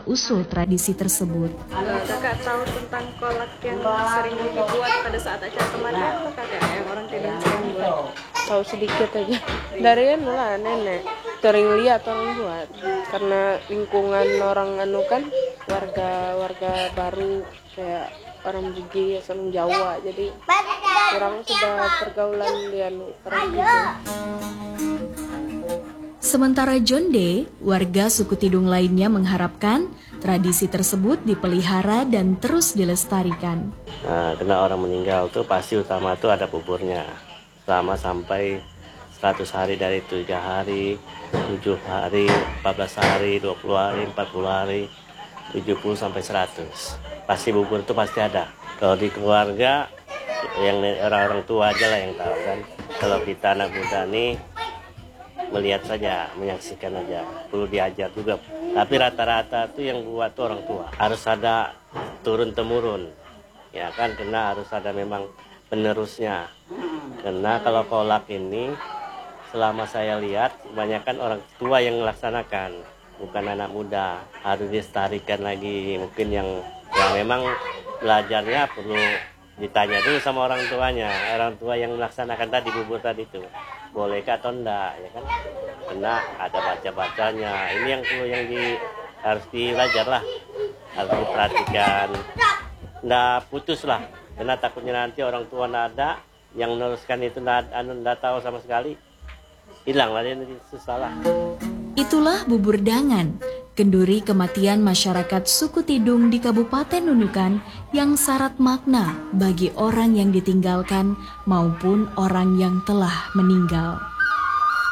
asal-usul tradisi tersebut. Kakak tahu tentang kolak yang sering dibuat pada saat acara kematian atau kakak yang orang Tidung sering buat? Tahu sedikit aja. Dari lah nenek sering lihat orang buat. Karena lingkungan orang kan warga baru kayak orang Bugis, orang Jawa, jadi orang sudah pergaulan dia orang gitu. Sementara Jonde, warga suku Tidung lainnya mengharapkan tradisi tersebut dipelihara dan terus dilestarikan. Nah, karena orang meninggal tuh pasti utama tuh ada buburnya. Selama sampai 100 hari dari 3 hari, 7 hari, 14 hari, 20 hari, 40 hari, 70 sampai 100. Pasti bubur itu pasti ada. Kalau di keluarga, yang orang-orang tua aja lah yang tahu kan. Kalau kita anak muda nih, melihat saja, menyaksikan aja, perlu diajar juga. Tapi rata-rata tuh yang buat tuh orang tua. Harus ada turun-temurun, ya kan, karena harus ada memang penerusnya. Karena kalau kolak ini, selama saya lihat, kebanyakan orang tua yang melaksanakan, bukan anak muda. Harus dilestarikan lagi, mungkin yang memang belajarnya perlu ditanya dulu sama orang tuanya, orang tua yang melaksanakan tadi bubur tadi itu bolehkah atau enggak, ya kan, karena ada baca-bacanya. Ini yang perlu harus belajar lah, harus diperhatikan, enggak putus lah, karena takutnya nanti orang tua enggak ada yang meneruskan itu, enggak tahu sama sekali, hilang lah, ini susah lah. Itulah bubur dangan, kenduri kematian masyarakat suku Tidung di Kabupaten Nunukan yang syarat makna bagi orang yang ditinggalkan maupun orang yang telah meninggal.